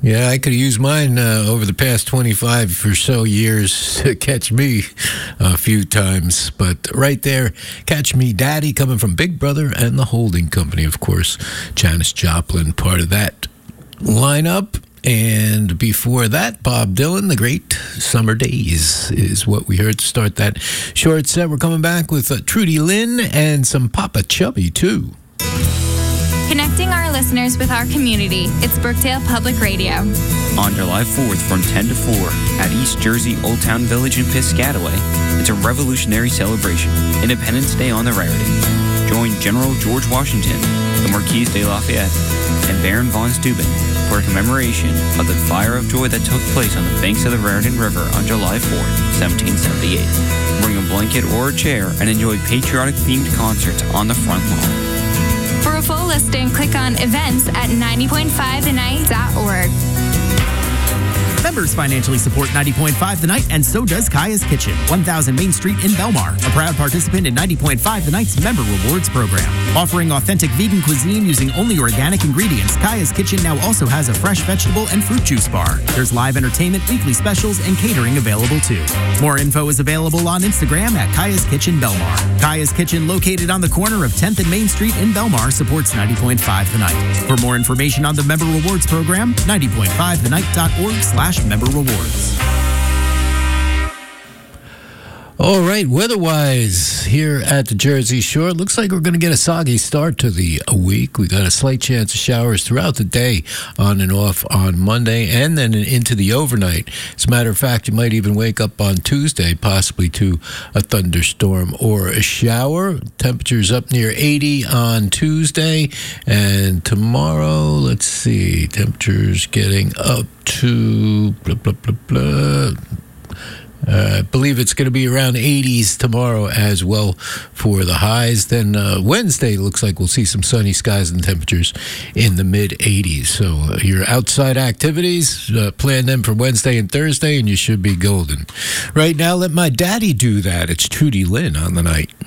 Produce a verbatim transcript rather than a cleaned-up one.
Yeah, I could have used mine uh, over the past twenty-five or so years to catch me a few times. But right there, Catch Me Daddy, coming from Big Brother and the Holding Company, of course. Janis Joplin, part of that lineup. And before that, Bob Dylan, The Great Summer Days is what we heard to start that short set. We're coming back with uh, Trudy Lynn and some Papa Chubby, too. Connecting our listeners with our community, it's Brookdale Public Radio. On July fourth from ten to four at East Jersey Old Town Village in Piscataway, it's a revolutionary celebration, Independence Day on the Raritan. Join General George Washington, the Marquis de Lafayette, and Baron von Steuben for a commemoration of the Fire of Joy that took place on the banks of the Raritan River on July fourth, seventeen seventy-eight. Bring a blanket or a chair and enjoy patriotic-themed concerts on the front lawn. For a full listing, click on events at ninety point five the night dot org. Members financially support ninety point five The Night, and so does Kaya's Kitchen, one thousand Main Street in Belmar, a proud participant in ninety point five The Night's Member Rewards program. Offering authentic vegan cuisine using only organic ingredients, Kaya's Kitchen now also has a fresh vegetable and fruit juice bar. There's live entertainment, weekly specials, and catering available too. More info is available on Instagram at Kaya's Kitchen Belmar. Kaya's Kitchen, located on the corner of tenth and Main Street in Belmar, supports ninety point five The Night. For more information on the Member Rewards program, ninety point five the night dot org slash member rewards. All right, weather-wise here at the Jersey Shore, it looks like we're going to get a soggy start to the week. We got a slight chance of showers throughout the day, on and off on Monday, and then into the overnight. As a matter of fact, you might even wake up on Tuesday, possibly to a thunderstorm or a shower. Temperatures up near eighty on Tuesday, and tomorrow, let's see, temperatures getting up to blah, blah, blah, blah. Uh, I believe it's going to be around eighties tomorrow as well for the highs. Then uh, Wednesday looks like we'll see some sunny skies and temperatures in the mid-eighties. So uh, your outside activities, uh, plan them for Wednesday and Thursday, and you should be golden. Right now, let my daddy do that. It's Trudy Lynn on the night.